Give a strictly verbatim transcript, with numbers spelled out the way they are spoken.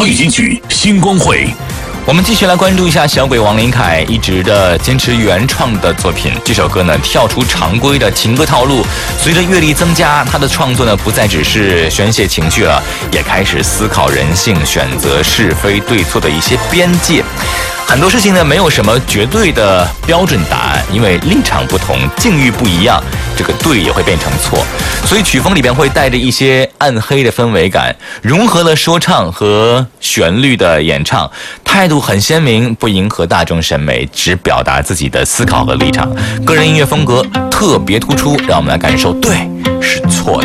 华语金曲星光会。 我们继续来关注一下小鬼王琳凯一直的坚持原创的作品。这首歌呢，跳出常规的情歌套路，随着阅历增加，他的创作呢不再只是宣泄情绪了，也开始思考人性，选择是非对错的一些边界。很多事情呢，没有什么绝对的标准答案，因为立场不同，境遇不一样，这个对也会变成错。所以曲风里边会带着一些暗黑的氛围感，融合了说唱和旋律的演唱，态度很鲜明，不迎合大众审美，只表达自己的思考和立场。个人音乐风格特别突出，让我们来感受对是错的。